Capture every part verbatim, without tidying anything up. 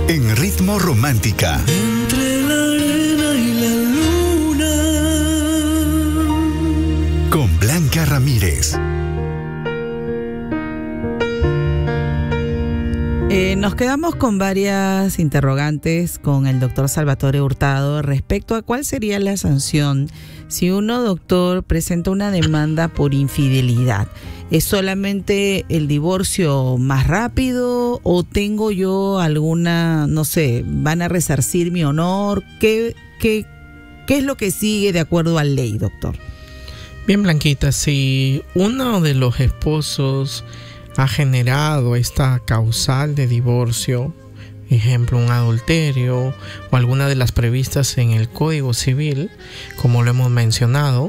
En Ritmo Romántica. Entre la arena y la luna. Con Blanca Ramírez. Eh, nos quedamos con varias interrogantes con el doctor Salvatore Hurtado respecto a cuál sería la sanción si uno, doctor, presenta una demanda por infidelidad. ¿Es solamente el divorcio más rápido o tengo yo alguna, no sé, van a resarcir mi honor? ¿Qué, qué, qué es lo que sigue de acuerdo a la ley, doctor? Bien, Blanquita, si uno de los esposos ha generado esta causal de divorcio, ejemplo, un adulterio o alguna de las previstas en el Código Civil, como lo hemos mencionado,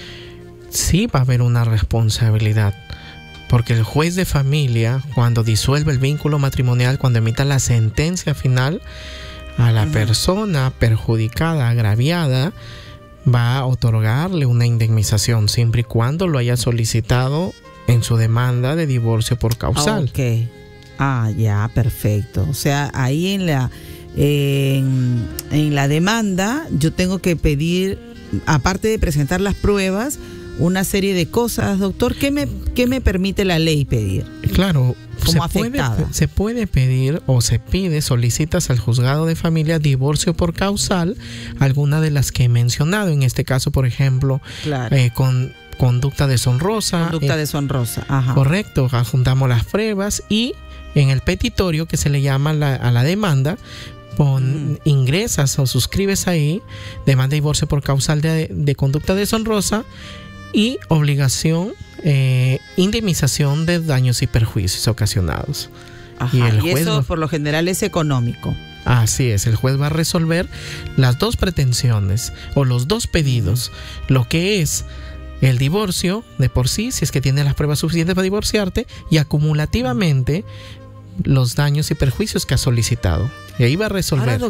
sí va a haber una responsabilidad. Porque el juez de familia, cuando disuelve el vínculo matrimonial, cuando emita la sentencia final, a la uh-huh. persona perjudicada, agraviada, va a otorgarle una indemnización siempre y cuando lo haya solicitado en su demanda de divorcio por causal. Ok. Ah, ya, perfecto. O sea, ahí en la, eh, en, en la demanda yo tengo que pedir, aparte de presentar las pruebas, una serie de cosas, doctor. ¿Qué me, qué me permite la ley pedir? Claro, como se afectada. Puede, se puede pedir o se pide, solicitas al juzgado de familia divorcio por causal, alguna de las que he mencionado. En este caso, por ejemplo, claro. eh, con conducta deshonrosa. Conducta eh, deshonrosa, ajá. Correcto, juntamos las pruebas y en el petitorio, que se le llama la, a la demanda, pon, mm. ingresas o suscribes ahí, demanda de divorcio por causal de, de conducta deshonrosa y obligación, eh, indemnización de daños y perjuicios ocasionados. Ajá, y, el y juez eso va, por lo general es económico. Así es, el juez va a resolver las dos pretensiones o los dos pedidos, mm. lo que es el divorcio de por sí, si es que tiene las pruebas suficientes para divorciarte, y acumulativamente los daños y perjuicios que has solicitado. Y ahí va a resolver. Ahora, doc-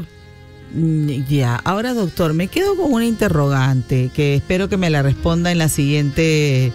ya, ahora doctor, me quedo con una interrogante que espero que me la responda en la siguiente.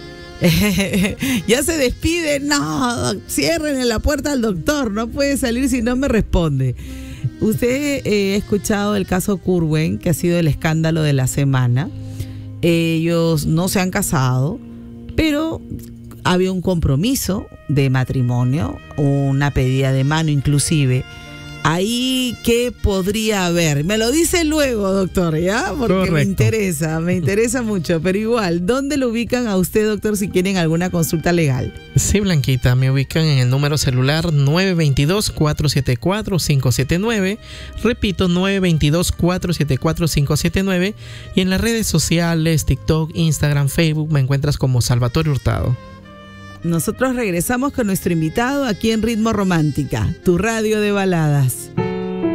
Ya se despide, no, cierren la puerta al doctor, no puede salir si no me responde. Usted eh, ha escuchado el caso Curwen, que ha sido el escándalo de la semana. Ellos no se han casado, pero había un compromiso de matrimonio, una pedida de mano inclusive. Ahí, ¿qué podría haber? Me lo dice luego, doctor, ¿ya? Porque Correcto. me interesa, me interesa mucho. Pero igual, ¿dónde lo ubican a usted, doctor, si quieren alguna consulta legal? Sí, Blanquita, me ubican en el número celular nueve dos dos, cuatro siete cuatro, cinco siete nueve. Repito, nueve dos dos, cuatro siete cuatro, cinco siete nueve. Y en las redes sociales, TikTok, Instagram, Facebook, me encuentras como Salvatore Hurtado. Nosotros regresamos con nuestro invitado aquí en Ritmo Romántica, tu radio de baladas.